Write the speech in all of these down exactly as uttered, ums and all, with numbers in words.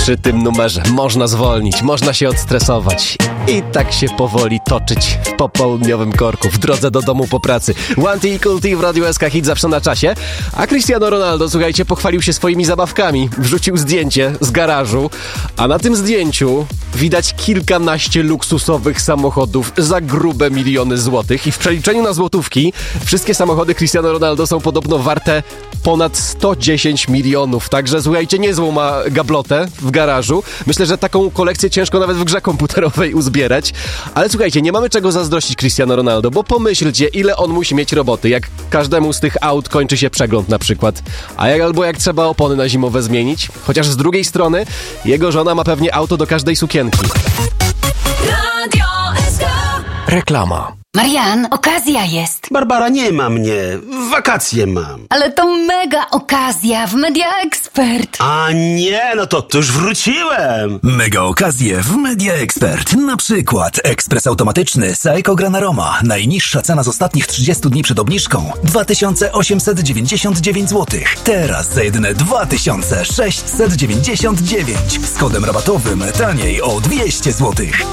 Przy tym numerze można zwolnić, można się odstresować i tak się powoli toczyć w popołudniowym korku w drodze do domu po pracy. One T Cool T w Radiu S K Hit zawsze na czasie. A Cristiano Ronaldo, słuchajcie, pochwalił się swoimi zabawkami. Wrzucił zdjęcie z garażu, a na tym zdjęciu widać kilkanaście luksusowych samochodów za grube miliony złotych. I w przeliczeniu na złotówki wszystkie samochody Cristiano Ronaldo są podobno warte ponad sto dziesięć milionów. Także słuchajcie, niezłą ma gablotę w garażu. Myślę, że taką kolekcję ciężko nawet w grze komputerowej uzbierać. Ale słuchajcie, nie mamy czego zazdrościć Cristiano Ronaldo, bo pomyślcie, ile on musi mieć roboty, jak każdemu z tych aut kończy się przegląd na przykład. A jak albo jak trzeba opony na zimowe zmienić. Chociaż z drugiej strony jego żona ma pewnie auto do każdej sukienki. Radio S K. Reklama. Marian, okazja jest. Barbara, nie ma mnie. Wakacje mam. Ale to mega okazja w Media Expert. A nie, no to, to już wróciłem. Mega okazje w Media Expert. Na przykład ekspres automatyczny Seiko Gran Aroma. Najniższa cena z ostatnich trzydziestu dni przed obniżką dwa tysiące osiemset dziewięćdziesiąt dziewięć złotych. Teraz za jedyne dwa tysiące sześćset dziewięćdziesiąt dziewięć. Z kodem rabatowym taniej o dwieście złotych.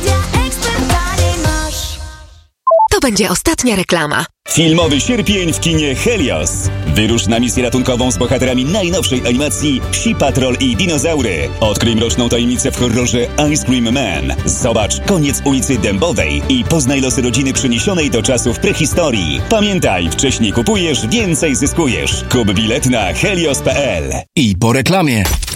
To będzie ostatnia reklama. Filmowy sierpień w kinie Helios. Wyrusz na misję ratunkową z bohaterami najnowszej animacji Psi Patrol i Dinozaury. Odkryj mroczną tajemnicę w horrorze Ice Cream Man. Zobacz koniec ulicy Dębowej i poznaj losy rodziny przeniesionej do czasów prehistorii. Pamiętaj, wcześniej kupujesz, więcej zyskujesz. Kup bilet na helios kropka p l. I po reklamie.